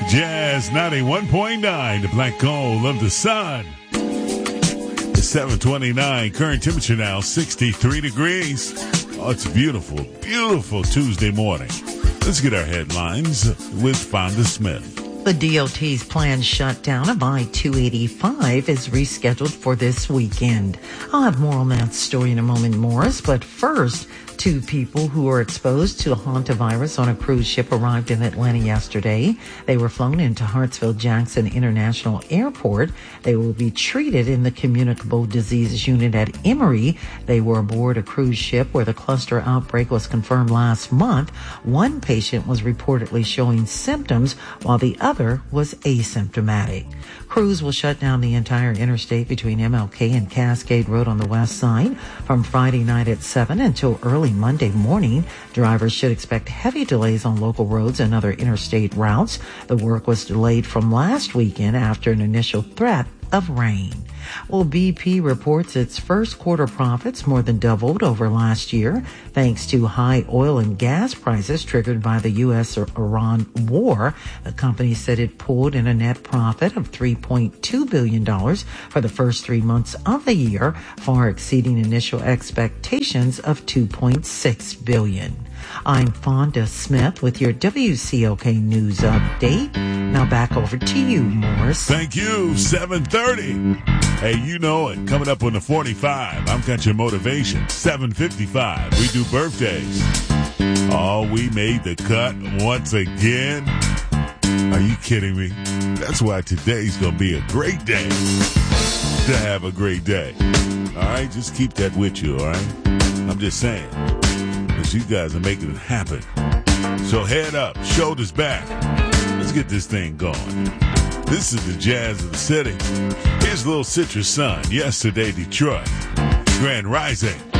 Jazz 91.9, the black hole of the sun. It's 7:29, current temperature now 63 degrees. Oh, it's a beautiful, beautiful Tuesday morning. Let's get our headlines with Fonda Smith. The DOT's planned shutdown of I-285 is rescheduled for this weekend. I'll have more on that story in a moment, Morris, but first, 2 people who were exposed to hantavirus on a cruise ship arrived in Atlanta yesterday. They were flown into Hartsfield-Jackson International Airport. They will be treated in the Communicable Diseases Unit at Emory. They were aboard a cruise ship where the cluster outbreak was confirmed last month. One patient was reportedly showing symptoms while the other was asymptomatic. Crews will shut down the entire interstate between MLK and Cascade Road on the west side from Friday night at 7 until early Monday morning. Drivers should expect heavy delays on local roads and other interstate routes. The work was delayed from last weekend after an initial threat of rain. Well, BP reports its first quarter profits more than doubled over last year thanks to high oil and gas prices triggered by the U.S.-Iran war. The company said it pulled in a net profit of $3.2 billion for the first 3 months of the year, far exceeding initial expectations of $2.6 billion. I'm Fonda Smith with your WCOK News Update. Now back over to you, Morris. Thank you, 7:30. Hey, you know it. Coming up on the 45, I'm got your motivation. 7:55, we do birthdays. Oh, we made the cut once again. Are you kidding me? That's why today's going to be a great day to have a great day. All right, just keep that with you, all right? I'm just saying. Because you guys are making it happen. So head up, shoulders back. Let's get this thing going. This is the Jazz of the City. Here's Little Citrus Sun. Yesterday, Detroit. Grand Rising.